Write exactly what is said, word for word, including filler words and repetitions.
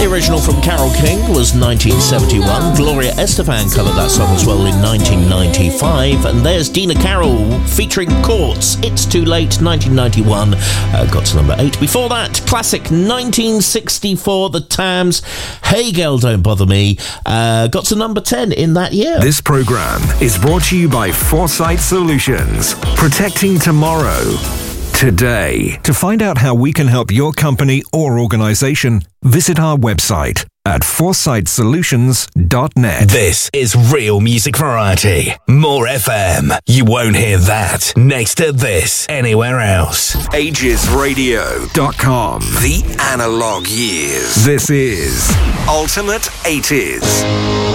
the original from Carole King was nineteen seventy-one. Gloria Estefan covered that song as well in nineteen ninety-five. And there's Dina Carroll featuring Courts. It's Too Late, nineteen ninety-one. Uh, got to number eight. Before that, classic nineteen sixty-four, The Tams. Hey Girl, Don't Bother Me. Uh, got to number ten in that year. This program is brought to you by Foresight Solutions. Protecting tomorrow, today. To find out how we can help your company or organization, visit our website at foresight solutions dot net. This is Real Music Variety. More F M. You won't hear that next to this anywhere else. ages radio dot com. The analog years. This is Ultimate eighties.